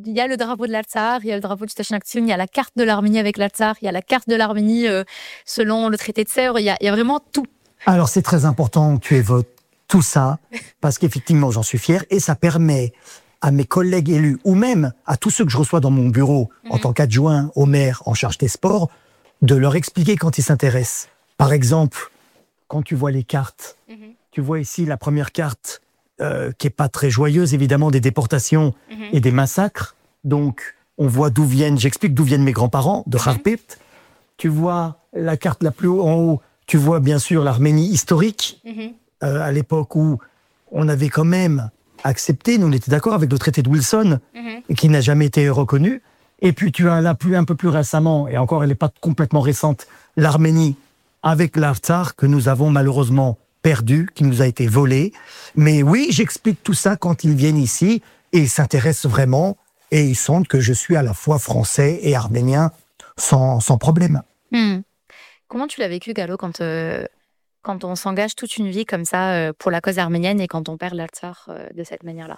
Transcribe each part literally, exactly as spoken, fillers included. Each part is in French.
il y a le drapeau de l'Artsakh, il y a le drapeau de Stashenaktsiun, il y a la carte de l'Arménie avec l'Artsakh, il y a la carte de l'Arménie euh, selon le traité de Sèvres, il y a, il y a vraiment tout. Alors c'est très important que tu évoques tout ça, parce qu'effectivement j'en suis fier, et ça permet à mes collègues élus, ou même à tous ceux que je reçois dans mon bureau, mmh. en tant qu'adjoint au maire en charge des sports, de leur expliquer quand ils s'intéressent. Par exemple, quand tu vois les cartes, mmh. tu vois ici la première carte, euh, qui n'est pas très joyeuse, évidemment, des déportations mmh. et des massacres. Donc, on voit d'où viennent, j'explique d'où viennent mes grands-parents, de Kharpit. Mmh. Tu vois la carte la plus haut, en haut, tu vois bien sûr l'Arménie historique, mmh. euh, à l'époque où on avait quand même accepté, nous on était d'accord avec le traité de Wilson, mmh. qui n'a jamais été reconnu. Et puis tu as là plus, un peu plus récemment, et encore elle n'est pas complètement récente, l'Arménie avec l'Artsakh que nous avons malheureusement perdu, qui nous a été volé. Mais oui, j'explique tout ça quand ils viennent ici, et ils s'intéressent vraiment, et ils sentent que je suis à la fois français et arménien sans, sans problème. Mmh. Comment tu l'as vécu, Gallo, quand, euh, quand on s'engage toute une vie comme ça euh, pour la cause arménienne et quand on perd l'Artsakh euh, de cette manière-là?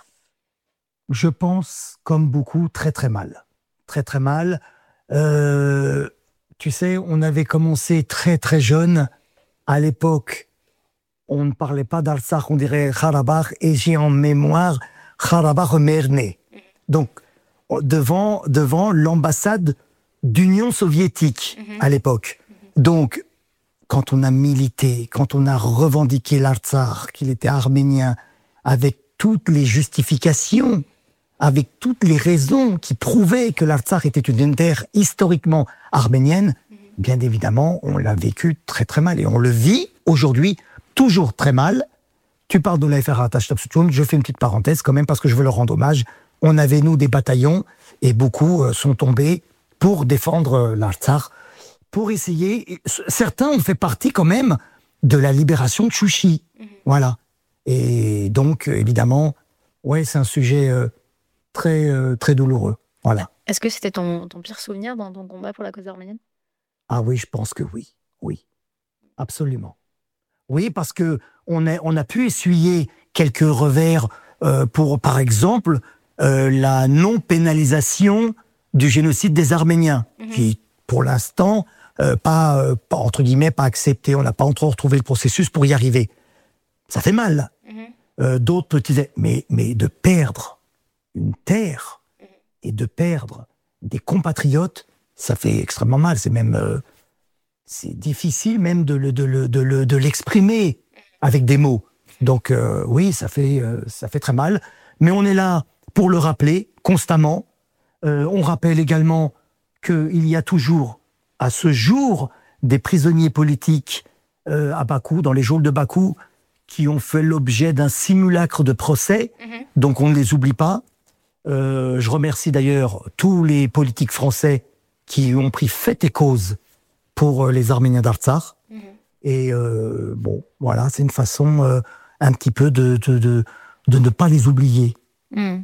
Je pense, comme beaucoup, très très mal. Très très mal. Euh, tu sais, on avait commencé très très jeune. À l'époque, on ne parlait pas d'Artsakh, on dirait Karabakh, et j'ai en mémoire Karabakh Merné. Donc, devant, devant l'ambassade d'Union soviétique mm-hmm. à l'époque. Mm-hmm. Donc, quand on a milité, quand on a revendiqué l'Artsakh, qu'il était arménien, avec toutes les justifications, avec toutes les raisons qui prouvaient que l'Artsakh était une terre historiquement arménienne, mm-hmm. bien évidemment, on l'a vécu très très mal. Et on le vit aujourd'hui toujours très mal. Tu parles de la F R A Tachtabsoutchoun, je fais une petite parenthèse quand même parce que je veux leur rendre hommage. On avait, nous, des bataillons et beaucoup sont tombés pour défendre l'Artsakh, pour essayer... Certains ont fait partie quand même de la libération de Chouchi. Mmh. Voilà. Et donc, évidemment, ouais, c'est un sujet euh, très, euh, très douloureux. Voilà. Est-ce que c'était ton, ton pire souvenir dans ton combat pour la cause arménienne? Ah oui, je pense que oui. Oui. Absolument. Oui, parce que on a, on a pu essuyer quelques revers euh, pour, par exemple, euh, la non-pénalisation du génocide des Arméniens, mmh. qui, pour l'instant, euh, pas, euh, pas, entre guillemets, pas accepté. On n'a pas encore retrouvé le processus pour y arriver. Ça fait mal. Mmh. Euh, d'autres disaient, mais, mais de perdre une terre mmh. et de perdre des compatriotes, ça fait extrêmement mal. C'est même... Euh, c'est difficile même de, le, de, le, de, le, de l'exprimer avec des mots. Donc euh, oui, ça fait, euh, ça fait très mal. Mais on est là pour le rappeler constamment. Euh, on rappelle également qu'il y a toujours, à ce jour, des prisonniers politiques euh, à Bakou, dans les geôles de Bakou, qui ont fait l'objet d'un simulacre de procès. Mm-hmm. Donc on ne les oublie pas. Euh, je remercie d'ailleurs tous les politiques français qui ont pris fait et cause pour les Arméniens d'Artsakh. Mmh. Et euh, bon, voilà, c'est une façon euh, un petit peu de, de, de, de ne pas les oublier. Mmh.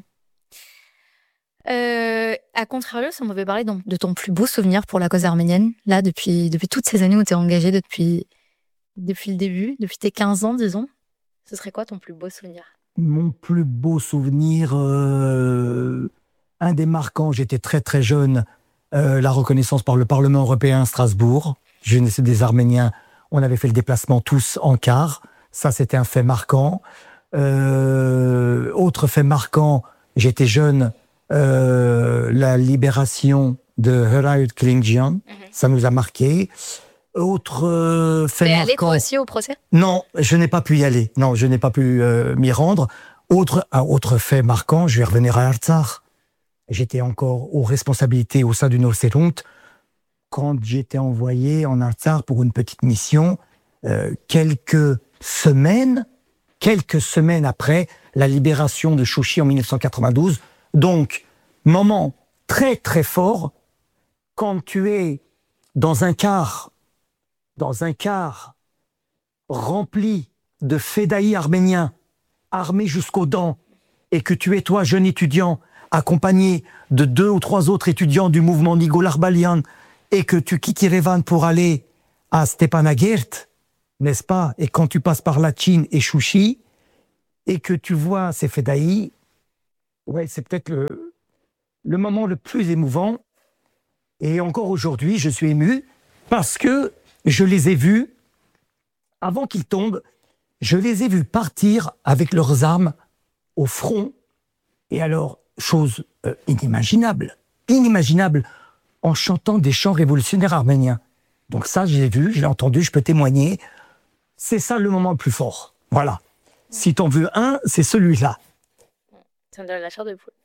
Euh, à contrario, si on devait parler donc, de ton plus beau souvenir pour la cause arménienne, là, depuis, depuis toutes ces années où tu es engagé, depuis, depuis le début, depuis tes quinze ans, disons, ce serait quoi ton plus beau souvenir? Mon plus beau souvenir, euh, un des marquants, j'étais très très jeune, Euh, la reconnaissance par le Parlement européen à Strasbourg. Jeunesse des Arméniens, on avait fait le déplacement tous en car. Ça, c'était un fait marquant. Euh, autre fait marquant, j'étais jeune, euh, la libération de Hrayut Klingian. Mm-hmm. Ça nous a marqué. Autre euh, fait Mais marquant... allé toi aussi au procès? Non, je n'ai pas pu y aller. Non, je n'ai pas pu euh, m'y rendre. Autre, un autre fait marquant, je vais revenir à Artsakh. J'étais encore aux responsabilités au sein du Nord-Sérunt quand j'étais envoyé en Artsakh pour une petite mission euh, quelques semaines, quelques semaines après la libération de Chouchi en mille neuf cent quatre-vingt-douze. Donc, moment très très fort quand tu es dans un car, dans un car rempli de fédaïs arméniens, armés jusqu'aux dents, et que tu es toi, jeune étudiant, accompagné de deux ou trois autres étudiants du mouvement Nigol Arbalian, et que tu quittes Yerevan pour aller à Stepanakert, n'est-ce pas? Et quand tu passes par Lachin et Chouchi, et que tu vois ces fédaïs, ouais, c'est peut-être le, le moment le plus émouvant. Et encore aujourd'hui, je suis ému parce que je les ai vus, avant qu'ils tombent, je les ai vus partir avec leurs armes au front. Et alors, chose euh, inimaginable, inimaginable, en chantant des chants révolutionnaires arméniens. Donc ça, je l'ai vu, je l'ai entendu, je peux témoigner. C'est ça le moment le plus fort. Voilà. Si t'en veux un, c'est celui-là. Ça me donne la chair de poule.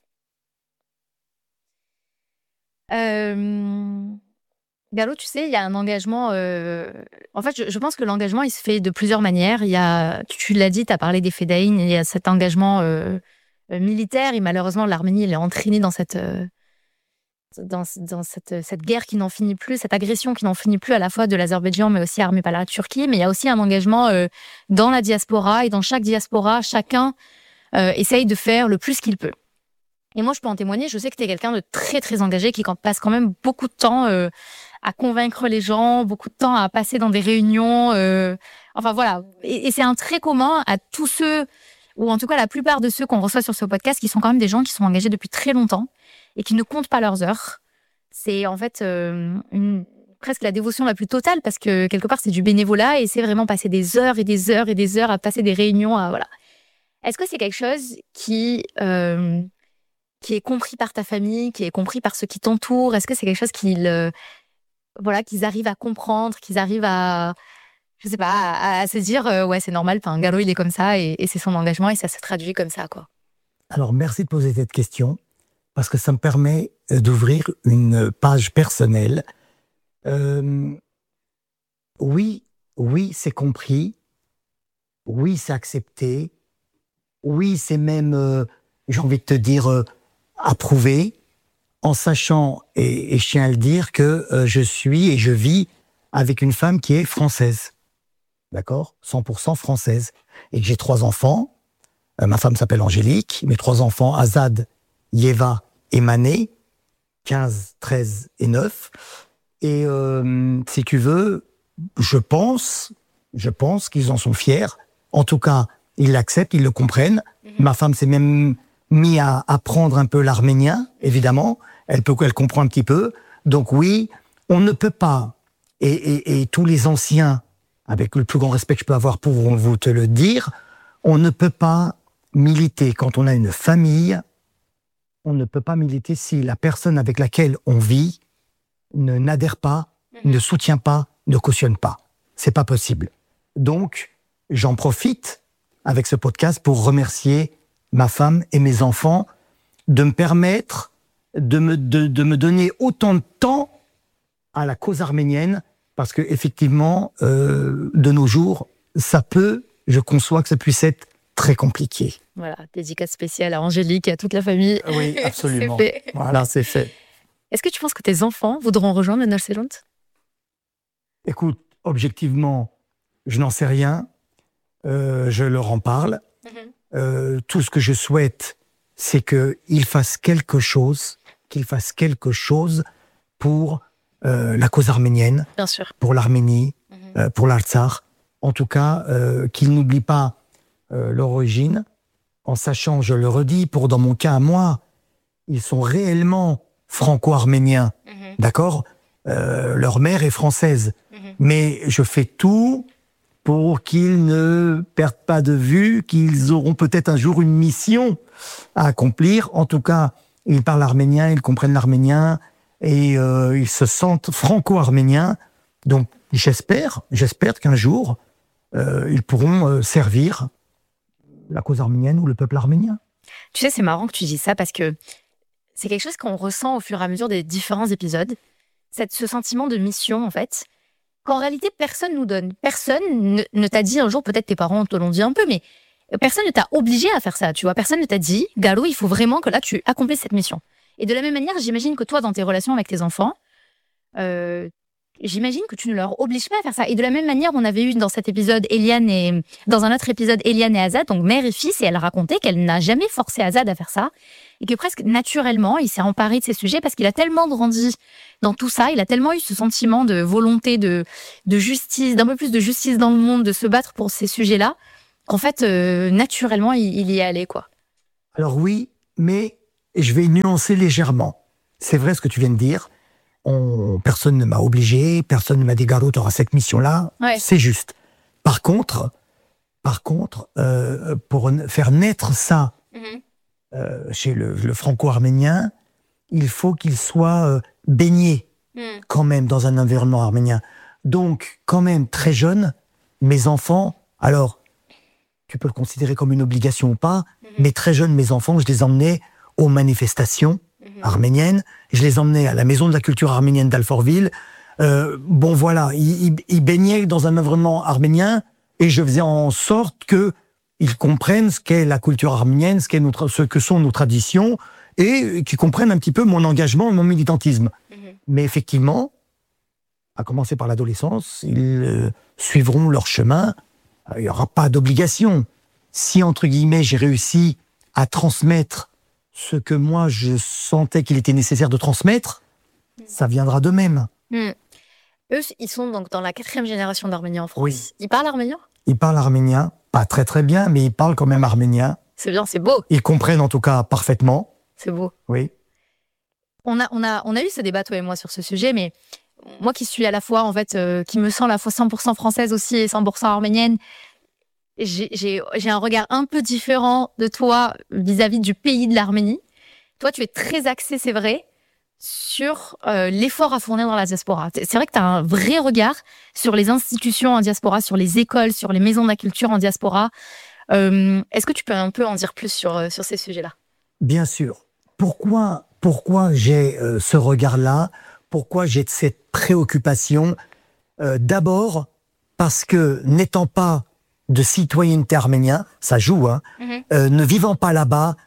Euh... Gallo, tu sais, il y a un engagement... Euh... En fait, je, je pense que l'engagement, il se fait de plusieurs manières. Il y a, tu l'as dit, tu as parlé des Fedaïn, il y a cet engagement euh, militaire, et malheureusement, l'Arménie, elle est entraînée dans cette... Euh... dans, dans cette, cette guerre qui n'en finit plus, cette agression qui n'en finit plus à la fois de l'Azerbaïdjan, mais aussi armée par la Turquie. Mais il y a aussi un engagement euh, dans la diaspora, et dans chaque diaspora, chacun euh, essaye de faire le plus qu'il peut. Et moi, je peux en témoigner, je sais que tu es quelqu'un de très, très engagé, qui passe quand même beaucoup de temps euh, à convaincre les gens, beaucoup de temps à passer dans des réunions. Euh, enfin, voilà. Et, et c'est un trait commun à tous ceux, ou en tout cas la plupart de ceux qu'on reçoit sur ce podcast, qui sont quand même des gens qui sont engagés depuis très longtemps et qui ne comptent pas leurs heures. C'est en fait euh, une, presque la dévotion la plus totale, parce que quelque part, c'est du bénévolat et c'est vraiment passer des heures et des heures et des heures à passer des réunions. À, voilà. Est-ce que c'est quelque chose qui... Euh, qui est compris par ta famille, qui est compris par ceux qui t'entourent? Est-ce que c'est quelque chose qu'ils, euh, voilà, qu'ils arrivent à comprendre, qu'ils arrivent à, je sais pas, à, à se dire, euh, ouais, c'est normal, enfin, Gallo, il est comme ça, et, et c'est son engagement, et ça se traduit comme ça, quoi. Alors, merci de poser cette question, parce que ça me permet d'ouvrir une page personnelle. Euh, oui, oui, c'est compris. Oui, c'est accepté. Oui, c'est même, euh, j'ai envie de te dire, euh, approuvé, en sachant, et, et je tiens à le dire, que euh, je suis et je vis avec une femme qui est française. D'accord ? cent pour cent française. Et que j'ai trois enfants. Euh, ma femme s'appelle Angélique. Mes trois enfants, Azad, Yeva et Mané, quinze, treize et neuf. Et euh, si tu veux, je pense, je pense qu'ils en sont fiers. En tout cas, ils l'acceptent, ils le comprennent. Mm-hmm. Ma femme s'est même mis à apprendre un peu l'arménien, évidemment. Elle peut, elle comprend un petit peu. Donc oui, on ne peut pas, et, et, et tous les anciens, avec le plus grand respect que je peux avoir, pourront vous te le dire, on ne peut pas militer quand on a une famille, on ne peut pas militer si la personne avec laquelle on vit ne n'adhère pas, mmh. ne soutient pas, ne cautionne pas. C'est pas possible. Donc, j'en profite avec ce podcast pour remercier ma femme et mes enfants de me permettre de me, de, de me donner autant de temps à la cause arménienne, parce que effectivement, euh, de nos jours, ça peut, je conçois que ça puisse être très compliqué. Voilà, dédicace spéciale à Angélique et à toute la famille. Oui, absolument. C'est fait. Voilà, c'est fait. Est-ce que tu penses que tes enfants voudront rejoindre le Nord-Céland ? Écoute, objectivement, je n'en sais rien. Euh, je leur en parle. Mm-hmm. Euh, tout ce que je souhaite, c'est qu'ils fassent quelque chose, qu'ils fassent quelque chose pour euh, la cause arménienne, bien sûr, pour l'Arménie, mm-hmm. euh, pour l'Artsakh. En tout cas, euh, qu'ils n'oublient pas euh, leur origine, en sachant, je le redis, pour dans mon cas à moi, ils sont réellement franco-arméniens, mm-hmm. d'accord ? euh, Leur mère est française, mm-hmm. mais je fais tout pour qu'ils ne perdent pas de vue, qu'ils auront peut-être un jour une mission à accomplir. En tout cas, ils parlent arménien, ils comprennent l'arménien, et euh, ils se sentent franco-arméniens. Donc, j'espère, j'espère qu'un jour, euh, ils pourront euh, servir la cause arménienne ou le peuple arménien. Tu sais, c'est marrant que tu dis ça, parce que c'est quelque chose qu'on ressent au fur et à mesure des différents épisodes. Cette, ce sentiment de mission, en fait, qu'en réalité, personne nous donne. Personne ne, ne t'a dit un jour, peut-être tes parents te l'ont dit un peu, mais personne ne t'a obligé à faire ça, tu vois. Personne ne t'a dit, Gallo, il faut vraiment que là, tu accomplisses cette mission. Et de la même manière, j'imagine que toi, dans tes relations avec tes enfants, euh, j'imagine que tu ne leur obliges pas à faire ça. Et de la même manière, on avait eu dans cet épisode Eliane et, dans un autre épisode, Eliane et Azad, donc mère et fils, et elle racontait qu'elle n'a jamais forcé Azad à faire ça. Et que presque naturellement, il s'est emparé de ces sujets parce qu'il a tellement grandi dans tout ça, il a tellement eu ce sentiment de volonté, de, de justice, d'un peu plus de justice dans le monde, de se battre pour ces sujets-là, qu'en fait, euh, naturellement, il, il y est allé, quoi. Alors oui, mais et je vais nuancer légèrement. C'est vrai ce que tu viens de dire. On, personne ne m'a obligé, personne ne m'a dit Garo, tu auras cette mission-là. Ouais. C'est juste. Par contre, par contre, euh, pour faire naître ça mm-hmm. euh, chez le, le franco-arménien, il faut qu'il soit euh, baigné mm. quand même dans un environnement arménien. Donc, quand même très jeune, mes enfants, alors, tu peux le considérer comme une obligation ou pas, mm-hmm. mais très jeunes, mes enfants, je les emmenais aux manifestations mm-hmm. arméniennes, je les emmenais à la Maison de la culture arménienne d'Alfortville. Euh, bon, voilà, ils, ils, ils baignaient dans un environnement arménien et je faisais en sorte qu'ils comprennent ce qu'est la culture arménienne, ce, qu'est notre, ce que sont nos traditions et qu'ils comprennent un petit peu mon engagement et mon militantisme. Mm-hmm. Mais effectivement, à commencer par l'adolescence, ils euh, suivront leur chemin. Il n'y aura pas d'obligation. Si, entre guillemets, j'ai réussi à transmettre ce que moi, je sentais qu'il était nécessaire de transmettre, mmh. ça viendra d'eux-mêmes. Mmh. Eux, ils sont donc dans la quatrième génération d'Arméniens en France. Oui. Ils parlent arménien ? Ils parlent arménien, pas très très bien, mais ils parlent quand même arménien. C'est bien, c'est beau. Ils comprennent en tout cas parfaitement. C'est beau. Oui. On a, on a, on a eu ce débat, toi et moi, sur ce sujet, mais moi qui suis à la fois, en fait, euh, qui me sens à la fois cent pour cent française aussi et cent pour cent arménienne, j'ai, j'ai, j'ai un regard un peu différent de toi vis-à-vis du pays de l'Arménie. Toi, tu es très axé, c'est vrai, sur euh, l'effort à fournir dans la diaspora. C'est vrai que tu as un vrai regard sur les institutions en diaspora, sur les écoles, sur les maisons de la culture en diaspora. Euh, est-ce que tu peux un peu en dire plus sur, sur ces sujets-là ? Bien sûr. Pourquoi, pourquoi j'ai euh, ce regard-là ? Pourquoi j'ai cette préoccupation ? euh, D'abord, parce que n'étant pas de citoyenneté arménien, ça joue, hein, mm-hmm. euh, ne vivant pas là-bas,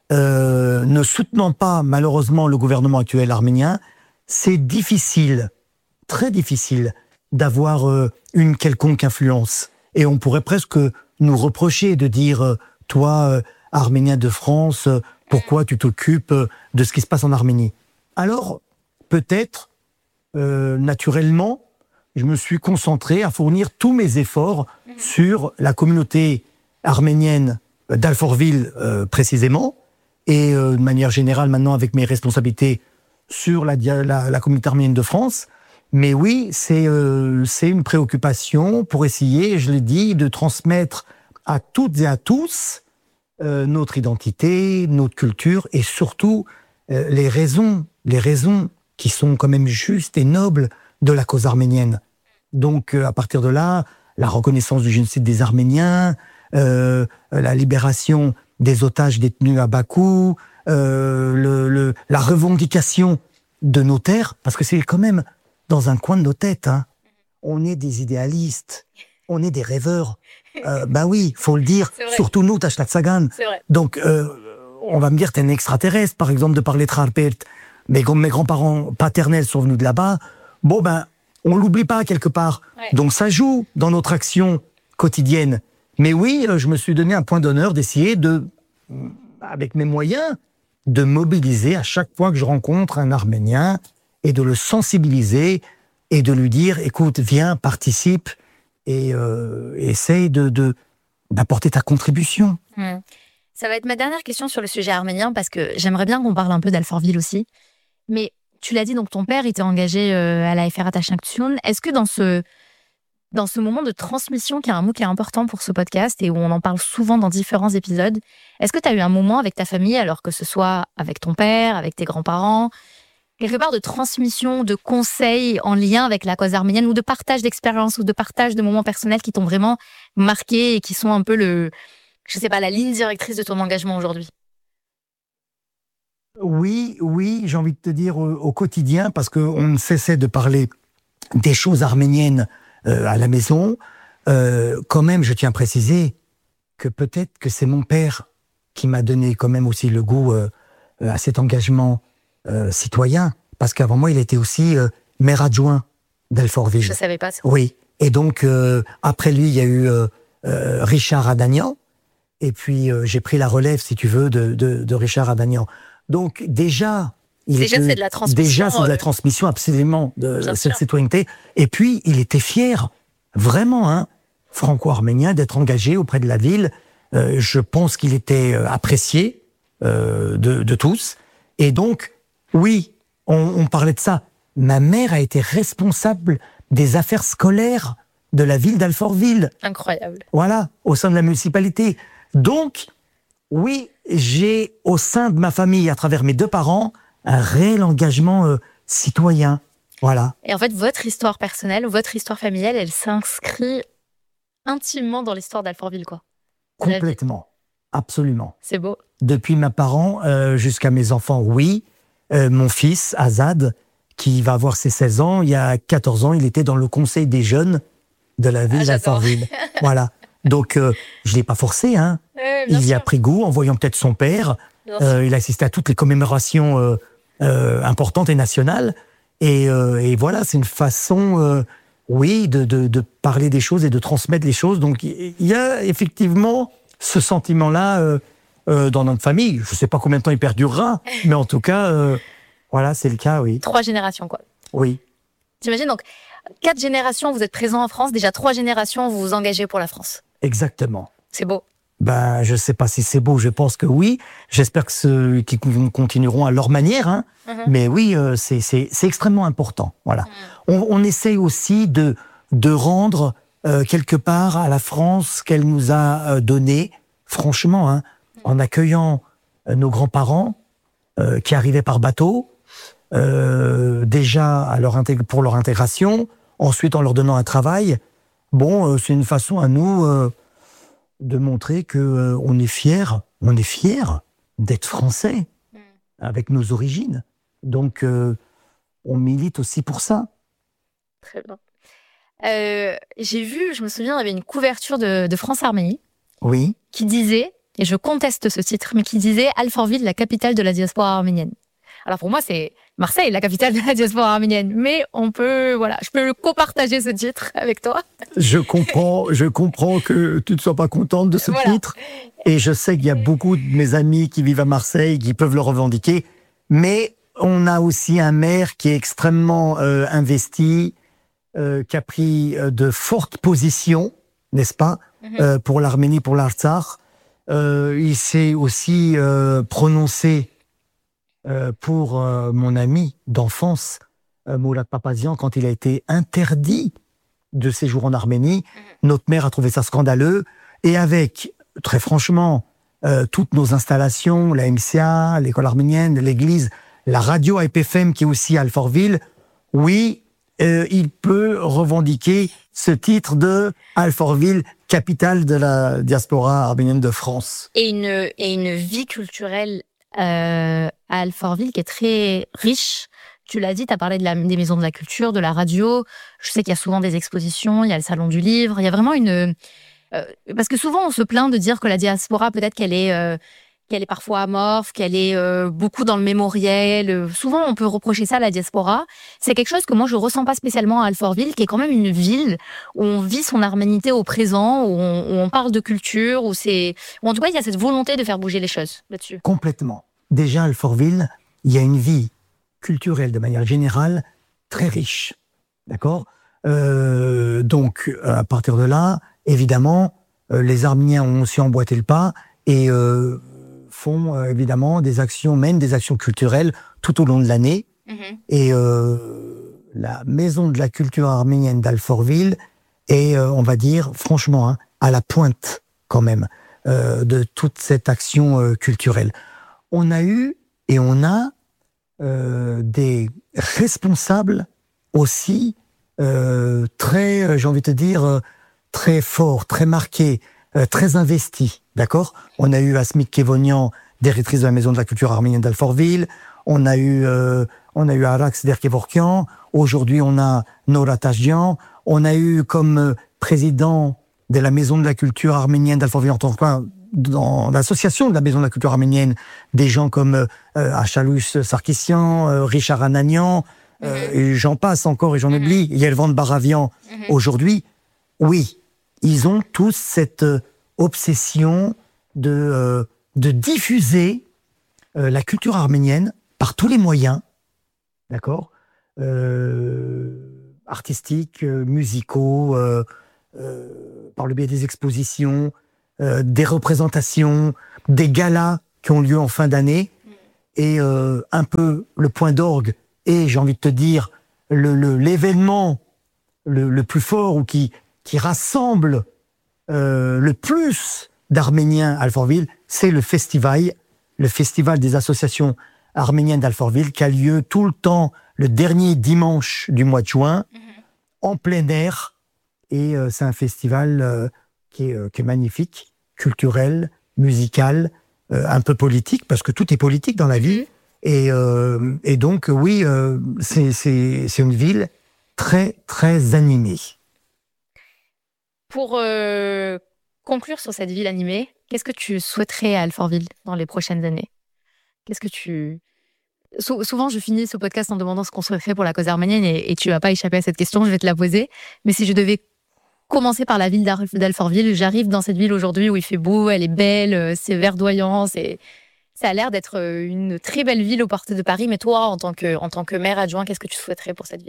euh, ne soutenant pas malheureusement le gouvernement actuel arménien, c'est difficile, très difficile, d'avoir euh, une quelconque influence. Et on pourrait presque nous reprocher de dire, euh, toi, euh, Arménien de France, euh, pourquoi tu t'occupes euh, de ce qui se passe en Arménie ? Alors, peut-être, euh, naturellement, je me suis concentré à fournir tous mes efforts mmh. sur la communauté arménienne d'Alfortville euh, précisément, et euh, de manière générale maintenant avec mes responsabilités sur la, la, la communauté arménienne de France. Mais oui, c'est, euh, c'est une préoccupation pour essayer, je l'ai dit, de transmettre à toutes et à tous euh, notre identité, notre culture, et surtout euh, les raisons, les raisons qui sont quand même justes et nobles de la cause arménienne. Donc, euh, à partir de là, la reconnaissance du génocide des Arméniens, euh, la libération des otages détenus à Bakou, euh, le, le, la revendication de nos terres, parce que c'est quand même dans un coin de nos têtes. Hein. On est des idéalistes, on est des rêveurs. Euh, ben oui, faut le dire, surtout nous, Tashlat Sagan. Donc, euh, on va me dire, t'es un extraterrestre, par exemple, de parler Trarpert. Mais comme mes grands-parents paternels sont venus de là-bas, bon ben, on l'oublie pas quelque part. Ouais. Donc ça joue dans notre action quotidienne. Mais oui, je me suis donné un point d'honneur d'essayer de, avec mes moyens, de mobiliser à chaque fois que je rencontre un Arménien et de le sensibiliser et de lui dire, écoute, viens, participe et euh, essaye de, de, d'apporter ta contribution. Mmh. Ça va être ma dernière question sur le sujet arménien parce que j'aimerais bien qu'on parle un peu d'Alfortville aussi. Mais tu l'as dit, donc ton père était engagé euh, à la F R A Tashnaktun. Est-ce que dans ce, dans ce moment de transmission, qui est un mot qui est important pour ce podcast et où on en parle souvent dans différents épisodes, est-ce que tu as eu un moment avec ta famille, alors que ce soit avec ton père, avec tes grands-parents, quelque part de transmission, de conseils en lien avec la cause arménienne ou de partage d'expériences ou de partage de moments personnels qui t'ont vraiment marqué et qui sont un peu le, je sais pas, la ligne directrice de ton engagement aujourd'hui? Oui, oui, j'ai envie de te dire au, au quotidien, parce qu'on ne cessait de parler des choses arméniennes euh, à la maison. Euh, quand même, je tiens à préciser que peut-être que c'est mon père qui m'a donné quand même aussi le goût euh, à cet engagement euh, citoyen, parce qu'avant moi, il était aussi euh, maire adjoint d'Alfortville. Je savais pas ça. Oui, et donc euh, après lui, il y a eu euh, euh, Richard Adagnan, et puis euh, j'ai pris la relève, si tu veux, de, de, de Richard Adagnan. Donc déjà, il déjà était, c'est de la transmission. Déjà c'est de la transmission absolument de Bien cette sûr. citoyenneté. Et puis il était fier, vraiment, hein, franco-arménien, d'être engagé auprès de la ville. Euh, je pense qu'il était apprécié euh, de, de tous. Et donc, oui, on, on parlait de ça. Ma mère a été responsable des affaires scolaires de la ville d'Alfortville. Incroyable. Voilà, au sein de la municipalité. Donc, oui, j'ai au sein de ma famille, à travers mes deux parents, un réel engagement euh, citoyen. Voilà. Et en fait, votre histoire personnelle, votre histoire familiale, elle s'inscrit intimement dans l'histoire d'Alfortville, quoi. Complètement. Absolument. C'est beau. Depuis mes parents euh, jusqu'à mes enfants, oui. Euh, mon fils, Azad, qui va avoir ses seize ans, il y a quatorze ans, il était dans le conseil des jeunes de la ville ah, d'Alfortville. Voilà. Donc, euh, je ne l'ai pas forcé, hein. Euh, il y sûr. a pris goût en voyant peut-être son père. Euh, il a assisté à toutes les commémorations euh, euh, importantes et nationales. Et, euh, et voilà, c'est une façon, euh, oui, de, de, de parler des choses et de transmettre les choses. Donc, il y a effectivement ce sentiment-là euh, euh, dans notre famille. Je ne sais pas combien de temps il perdurera, mais en tout cas, euh, voilà, c'est le cas, oui. Trois générations, quoi. Oui. T'imagines, donc, quatre générations, vous êtes présent en France. Déjà trois générations, vous vous engagez pour la France. Exactement. C'est beau. Ben, je ne sais pas si c'est beau, je pense que oui. J'espère que ceux qui continueront à leur manière. Hein. Mm-hmm. Mais oui, euh, c'est, c'est, c'est extrêmement important. Voilà. Mm. On, on essaye aussi de, de rendre euh, quelque part à la France ce qu'elle nous a euh, donné, franchement, hein, mm. en accueillant euh, nos grands-parents euh, qui arrivaient par bateau, euh, déjà à leur intég- pour leur intégration, ensuite en leur donnant un travail. Bon, euh, c'est une façon à nous... Euh, de montrer que euh, on est fiers, on est fiers d'être français, mmh. avec nos origines. Donc, euh, on milite aussi pour ça. Très bien. Euh, j'ai vu, je me souviens, il y avait une couverture de, de France-Arménie. Oui. Qui disait, et je conteste ce titre, mais qui disait « Alfortville, la capitale de la diaspora arménienne ». Alors pour moi, c'est Marseille, la capitale de la diaspora arménienne. Mais on peut, voilà, je peux copartager ce titre avec toi. Je comprends, je comprends que tu ne sois pas contente de ce voilà. titre. Et je sais qu'il y a beaucoup de mes amis qui vivent à Marseille qui peuvent le revendiquer. Mais on a aussi un maire qui est extrêmement euh, investi, euh, qui a pris euh, de fortes positions, n'est-ce pas, mm-hmm. euh, pour l'Arménie, pour l'Artsakh. Euh, il s'est aussi euh, prononcé Euh, pour euh, mon ami d'enfance, euh, Moulad Papazian, quand il a été interdit de séjour en Arménie. Mmh. Notre maire a trouvé ça scandaleux. Et avec, très franchement, euh, toutes nos installations, la M C A, l'école arménienne, l'église, la radio A P F M qui est aussi à Alfortville, oui, euh, il peut revendiquer ce titre de Alfortville, capitale de la diaspora arménienne de France. Et une, et une vie culturelle Euh, à Alfortville qui est très riche. Tu l'as dit, tu as parlé de la, des maisons de la culture, de la radio. Je sais qu'il y a souvent des expositions, il y a le salon du livre, il y a vraiment une... Euh, parce que souvent, on se plaint de dire que la diaspora, peut-être qu'elle est, euh, qu'elle est parfois amorphe, qu'elle est euh, beaucoup dans le mémoriel. Souvent, on peut reprocher ça à la diaspora. C'est quelque chose que moi, je ressens pas spécialement à Alfortville, qui est quand même une ville où on vit son arménité au présent, où on, où on parle de culture, où c'est... Où en tout cas, il y a cette volonté de faire bouger les choses là-dessus. Complètement. Déjà, à Alfortville, il y a une vie culturelle, de manière générale, très riche. D'accord ? euh, Donc, à partir de là, évidemment, euh, les Arméniens ont aussi emboîté le pas et... Euh, font euh, évidemment des actions, mènent des actions culturelles tout au long de l'année. Mmh. Et euh, la maison de la culture arménienne d'Alfortville est, euh, on va dire, franchement, hein, à la pointe quand même euh, de toute cette action euh, culturelle. On a eu et on a euh, des responsables aussi euh, très, j'ai envie de te dire, euh, très forts, très marqués, euh, très investis. D'accord ? On a eu Asmik Kevonian, directrice de la Maison de la Culture arménienne d'Alfortville. On a eu, euh, on a eu Arax Derkevorkian. Aujourd'hui, on a Nora Tajdian. On a eu comme euh, président de la Maison de la Culture arménienne d'Alfortville, en tant que dans l'association de la Maison de la Culture arménienne, des gens comme euh, Achalus Sarkissian, euh, Richard Ananian, euh, mm-hmm. et j'en passe encore et j'en mm-hmm. oublie, Yelvan Baravian. Mm-hmm. Aujourd'hui, oui, ils ont tous cette... Euh, obsession de, euh, de diffuser euh, la culture arménienne par tous les moyens, d'accord, euh, artistiques, euh, musicaux, euh, euh, par le biais des expositions, euh, des représentations, des galas qui ont lieu en fin d'année. Et euh, un peu le point d'orgue et, j'ai envie de te dire, le, le, l'événement le, le plus fort ou qui, qui rassemble euh, le plus d'Arméniens à Alfortville, c'est le festival, le festival des associations arméniennes d'Alfortville, qui a lieu tout le temps le dernier dimanche du mois de juin, mmh. en plein air. Et euh, c'est un festival euh, qui, est, euh, qui est magnifique, culturel, musical, euh, un peu politique, parce que tout est politique dans la vie. Mmh. Et, euh, et donc, oui, euh, c'est, c'est, c'est une ville très, très animée. Pour euh, conclure sur cette ville animée, qu'est-ce que tu souhaiterais à Alfortville dans les prochaines années ? Qu'est-ce que tu... Sou- souvent, je finis ce podcast en demandant ce qu'on souhaiterait pour la cause arménienne et, et tu vas pas échapper à cette question, je vais te la poser. Mais si je devais commencer par la ville d'Al- d'Alfortville, j'arrive dans cette ville aujourd'hui où il fait beau, elle est belle, c'est verdoyant, c'est... ça a l'air d'être une très belle ville aux portes de Paris. Mais toi, en tant que, en tant que maire adjoint, qu'est-ce que tu souhaiterais pour cette ville ?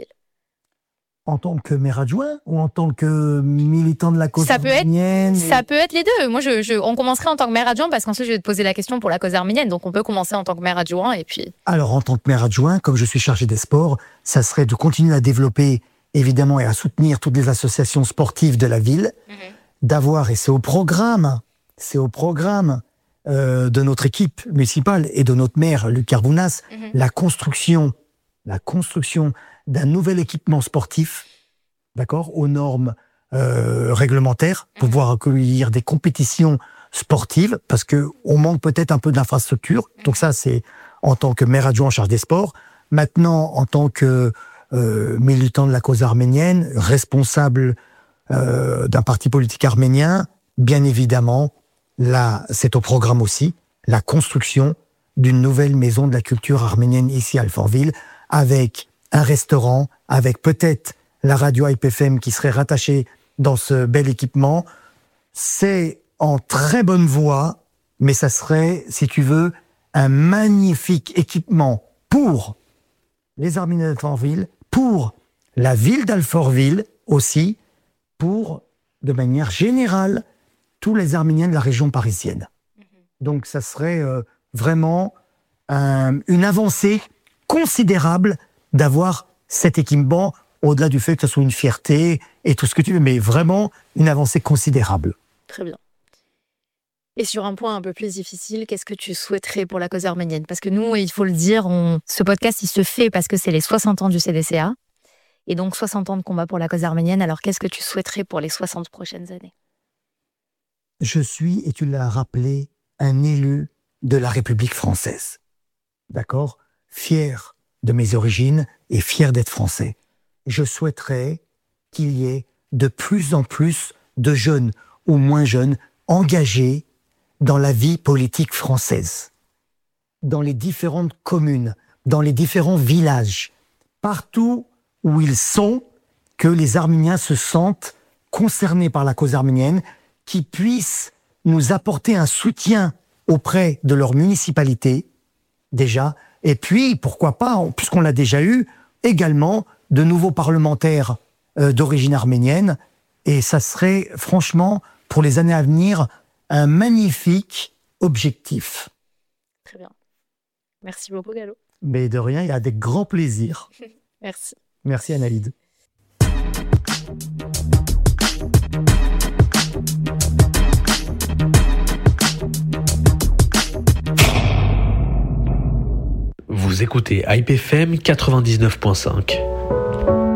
En tant que maire adjoint ou en tant que militant de la cause ça peut arménienne être, et... Ça peut être les deux. Moi, je, je, on commencerait en tant que maire adjoint parce qu'ensuite, je vais te poser la question pour la cause arménienne. Donc, on peut commencer en tant que maire adjoint et puis... Alors, en tant que maire adjoint, comme je suis chargé des sports, ça serait de continuer à développer, évidemment, et à soutenir toutes les associations sportives de la ville, mmh. d'avoir, et c'est au programme, c'est au programme euh, de notre équipe municipale et de notre maire, Luc Carbounas, mmh. la construction, la construction d'un nouvel équipement sportif, d'accord, aux normes euh, réglementaires, pour pouvoir accueillir des compétitions sportives, parce que on manque peut-être un peu d'infrastructure. Donc ça, c'est en tant que maire adjoint en charge des sports. Maintenant, en tant que euh, militant de la cause arménienne, responsable euh, d'un parti politique arménien, bien évidemment, là, c'est au programme aussi, la construction d'une nouvelle maison de la culture arménienne ici à Alfortville, avec un restaurant, avec peut-être la radio I P F M qui serait rattachée dans ce bel équipement. C'est en très bonne voie, mais ça serait, si tu veux, un magnifique équipement pour les Arméniens d'Alfortville, pour la ville d'Alfortville aussi, pour, de manière générale, tous les Arméniens de la région parisienne. Donc ça serait euh, vraiment un, une avancée considérable d'avoir cet équipement, au-delà du fait que ce soit une fierté et tout ce que tu veux, mais vraiment une avancée considérable. Très bien. Et sur un point un peu plus difficile, qu'est-ce que tu souhaiterais pour la cause arménienne ? Parce que nous, il faut le dire, on... ce podcast, il se fait parce que c'est les soixante ans du C D C A, et donc soixante ans de combat pour la cause arménienne. Alors, qu'est-ce que tu souhaiterais pour les soixante prochaines années ? Je suis, et tu l'as rappelé, un élu de la République française. D'accord ? Fier de mes origines et fier d'être français. Je souhaiterais qu'il y ait de plus en plus de jeunes ou moins jeunes engagés dans la vie politique française, dans les différentes communes, dans les différents villages, partout où ils sont, que les Arméniens se sentent concernés par la cause arménienne, qu'ils puissent nous apporter un soutien auprès de leur municipalité, déjà, et puis, pourquoi pas, puisqu'on l'a déjà eu, également de nouveaux parlementaires euh, d'origine arménienne. Et ça serait, franchement, pour les années à venir, un magnifique objectif. Très bien. Merci beaucoup, Gallo. Mais de rien, il y a des grands plaisirs. Merci. Merci, Annalide. Vous écoutez I P F M quatre-vingt-dix-neuf point cinq.